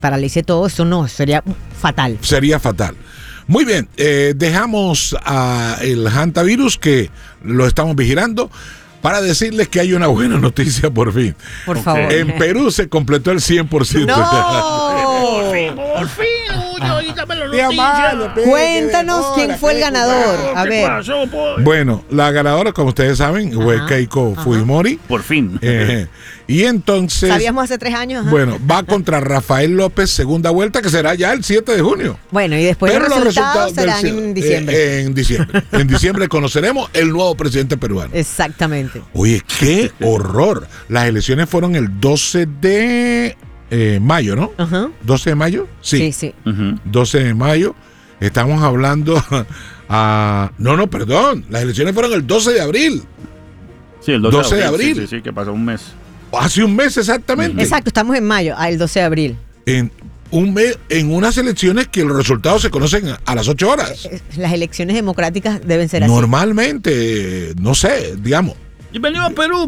paralice todo, eso no, sería fatal. Sería fatal. Muy bien, dejamos a el hantavirus, que lo estamos vigilando, para decirles que hay una buena noticia por fin. Por favor. En Perú se completó el 100%. ¡No! Por fin, ahorita me lo Cuéntanos quién fue el ganador. A ver. Bueno, la ganadora, como ustedes saben, fue Keiko Fujimori. Por fin. Y entonces, sabíamos hace 3 años. bueno, va contra Rafael López, segunda vuelta, que será ya el 7 de junio. Bueno, y después Pero los resultados serán en diciembre. En diciembre. En diciembre conoceremos el nuevo presidente peruano. Exactamente. Oye, qué horror. Las elecciones fueron el 12 de mayo, ¿no? Ajá. ¿12 de mayo? Sí. 12 de mayo. Estamos hablando No, perdón. Las elecciones fueron el 12 de abril. Sí, el 12 de abril. Sí, que pasó un mes. Hace un mes exactamente. Exacto, estamos en mayo, el 12 de abril. En un mes, en unas elecciones que los resultados se conocen a las 8 horas. Las elecciones democráticas deben ser así. Normalmente, no sé, digamos. Bienvenido a Perú,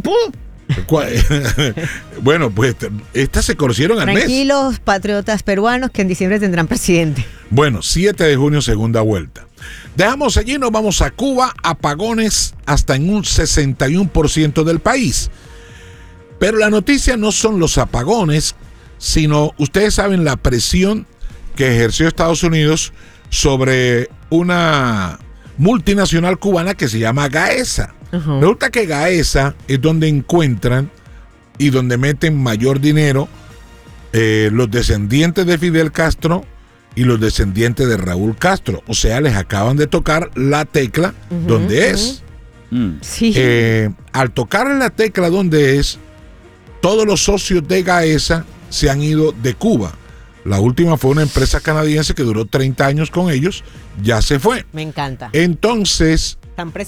Bueno, pues estas se conocieron al mes. Tranquilos, patriotas peruanos, que en diciembre tendrán presidente. Bueno, 7 de junio, segunda vuelta. Dejamos allí, nos vamos a Cuba, apagones hasta en un 61% del país. Pero la noticia no son los apagones, sino, ustedes saben, la presión que ejerció Estados Unidos sobre una multinacional cubana que se llama Gaesa. Resulta que Gaesa es donde encuentran y donde meten mayor dinero los descendientes de Fidel Castro y los descendientes de Raúl Castro. O sea, les acaban de tocar la tecla donde es. Sí. Al tocar la tecla donde es, todos los socios de Gaesa se han ido de Cuba. La última fue una empresa canadiense que duró 30 años con ellos, ya se fue. Me encanta. Entonces, Están